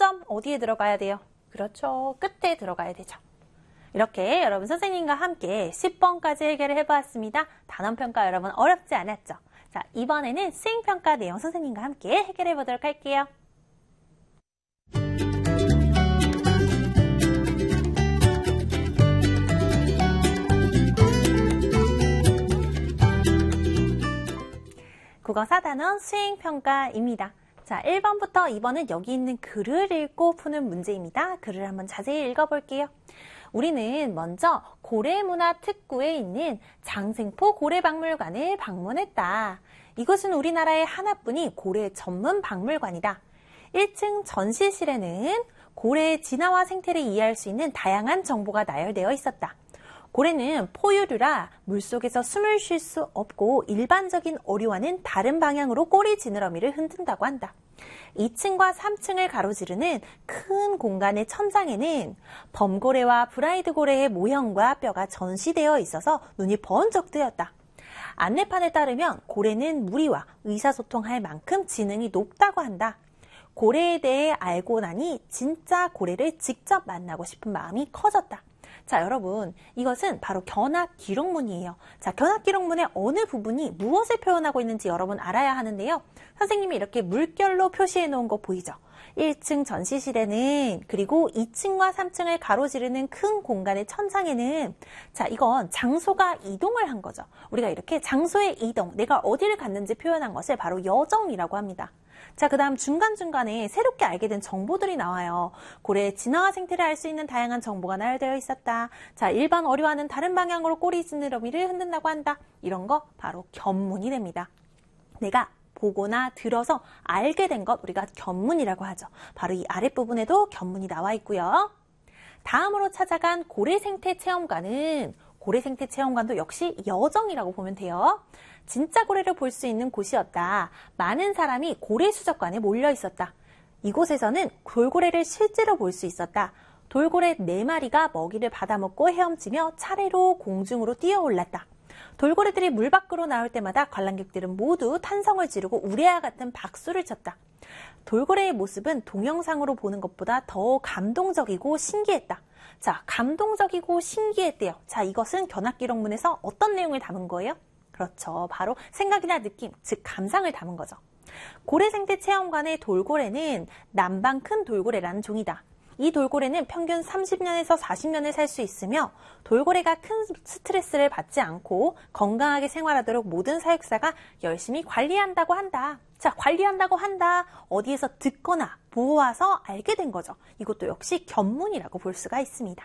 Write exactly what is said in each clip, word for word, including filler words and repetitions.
초점 어디에 들어가야 돼요? 그렇죠. 끝에 들어가야 되죠. 이렇게 여러분 선생님과 함께 십 번까지 해결을 해보았습니다. 단원평가 여러분 어렵지 않았죠? 자, 이번에는 수행평가 내용 선생님과 함께 해결해 보도록 할게요. 국어 사 단원 수행평가입니다. 자, 일 번부터 이 번은 여기 있는 글을 읽고 푸는 문제입니다. 글을 한번 자세히 읽어볼게요. 우리는 먼저 고래문화특구에 있는 장생포 고래박물관을 방문했다. 이곳은 우리나라의 하나뿐인 고래 전문 박물관이다. 일 층 전시실에는 고래의 진화와 생태를 이해할 수 있는 다양한 정보가 나열되어 있었다. 고래는 포유류라 물속에서 숨을 쉴 수 없고 일반적인 어류와는 다른 방향으로 꼬리 지느러미를 흔든다고 한다. 이 층과 삼 층을 가로지르는 큰 공간의 천장에는 범고래와 브라이드 고래의 모형과 뼈가 전시되어 있어서 눈이 번쩍 뜨였다. 안내판에 따르면 고래는 무리와 의사소통할 만큼 지능이 높다고 한다. 고래에 대해 알고 나니 진짜 고래를 직접 만나고 싶은 마음이 커졌다. 자, 여러분, 이것은 바로 견학 기록문이에요. 자, 견학 기록문의 어느 부분이 무엇을 표현하고 있는지 여러분 알아야 하는데요. 선생님이 이렇게 물결로 표시해 놓은 거 보이죠? 일 층 전시실에는, 그리고 이 층과 삼 층을 가로지르는 큰 공간의 천장에는, 자, 이건 장소가 이동을 한 거죠. 우리가 이렇게 장소의 이동, 내가 어디를 갔는지 표현한 것을 바로 여정이라고 합니다. 자, 그 다음 중간중간에 새롭게 알게 된 정보들이 나와요. 고래의 진화와 생태를 알 수 있는 다양한 정보가 나열되어 있었다. 자, 일반 어류와는 다른 방향으로 꼬리 지느러미를 흔든다고 한다. 이런 거 바로 견문이 됩니다. 내가 보거나 들어서 알게 된 것 우리가 견문이라고 하죠. 바로 이 아랫부분에도 견문이 나와 있고요. 다음으로 찾아간 고래생태체험관은 고래생태체험관도 역시 여정이라고 보면 돼요. 진짜 고래를 볼 수 있는 곳이었다. 많은 사람이 고래수족관에 몰려 있었다. 이곳에서는 돌고래를 실제로 볼 수 있었다. 돌고래 네 마리가 먹이를 받아먹고 헤엄치며 차례로 공중으로 뛰어올랐다. 돌고래들이 물 밖으로 나올 때마다 관람객들은 모두 탄성을 지르고 우레와 같은 박수를 쳤다. 돌고래의 모습은 동영상으로 보는 것보다 더 감동적이고 신기했다. 자, 감동적이고 신기했대요. 자, 이것은 견학기록문에서 어떤 내용을 담은 거예요? 그렇죠. 바로 생각이나 느낌, 즉 감상을 담은 거죠. 고래생태체험관의 돌고래는 남방 큰 돌고래라는 종이다. 이 돌고래는 평균 삼십 년에서 사십 년을 살 수 있으며 돌고래가 큰 스트레스를 받지 않고 건강하게 생활하도록 모든 사육사가 열심히 관리한다고 한다. 자, 관리한다고 한다. 어디에서 듣거나 보아서 알게 된 거죠. 이것도 역시 견문이라고 볼 수가 있습니다.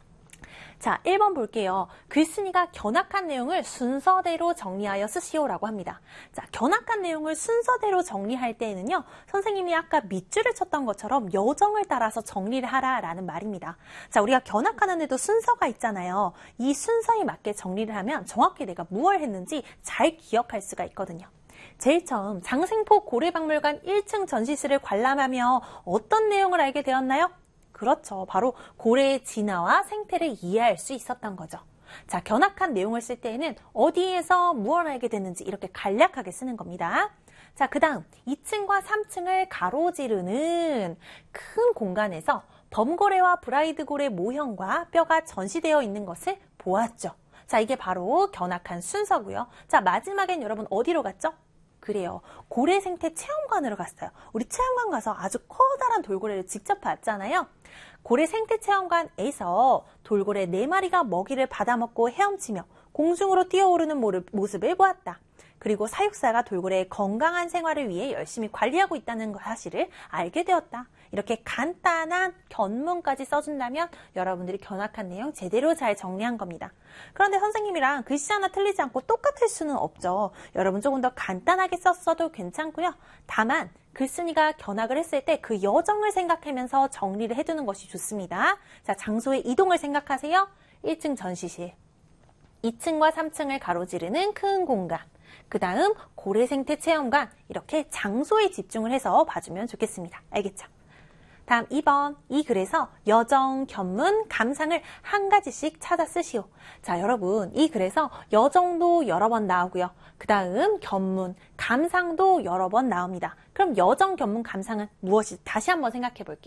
자, 일 번 볼게요. 글쓴이가 견학한 내용을 순서대로 정리하여 쓰시오라고 합니다. 자, 견학한 내용을 순서대로 정리할 때에는요, 선생님이 아까 밑줄을 쳤던 것처럼 여정을 따라서 정리를 하라라는 말입니다. 자, 우리가 견학하는데도 순서가 있잖아요. 이 순서에 맞게 정리를 하면 정확히 내가 무엇을 했는지 잘 기억할 수가 있거든요. 제일 처음 장생포 고래박물관 일 층 전시실을 관람하며 어떤 내용을 알게 되었나요? 그렇죠. 바로 고래의 진화와 생태를 이해할 수 있었던 거죠. 자, 견학한 내용을 쓸 때에는 어디에서 무엇을 알게 됐는지 이렇게 간략하게 쓰는 겁니다. 자, 그 다음 이 층과 삼 층을 가로지르는 큰 공간에서 범고래와 브라이드고래 모형과 뼈가 전시되어 있는 것을 보았죠. 자, 이게 바로 견학한 순서고요. 자, 마지막엔 여러분 어디로 갔죠? 그래요. 고래생태 체험관으로 갔어요. 우리 체험관 가서 아주 커다란 돌고래를 직접 봤잖아요. 고래생태체험관에서 돌고래 네 마리가 먹이를 받아먹고 헤엄치며 공중으로 뛰어오르는 모습을 보았다. 그리고 사육사가 돌고래의 건강한 생활을 위해 열심히 관리하고 있다는 사실을 알게 되었다. 이렇게 간단한 견문까지 써준다면 여러분들이 견학한 내용 제대로 잘 정리한 겁니다. 그런데 선생님이랑 글씨 하나 틀리지 않고 똑같을 수는 없죠. 여러분 조금 더 간단하게 썼어도 괜찮고요. 다만 글쓴이가 견학을 했을 때 그 여정을 생각하면서 정리를 해두는 것이 좋습니다. 자, 장소의 이동을 생각하세요. 일 층 전시실, 이 층과 삼 층을 가로지르는 큰 공간, 그 다음 고래생태체험관, 이렇게 장소에 집중을 해서 봐주면 좋겠습니다. 알겠죠? 다음 이 번, 이 글에서 여정, 견문, 감상을 한 가지씩 찾아 쓰시오. 자, 여러분, 이 글에서 여정도 여러 번 나오고요. 그 다음 견문, 감상도 여러 번 나옵니다. 그럼 여정, 견문, 감상은 무엇이? 다시 한번 생각해 볼게요.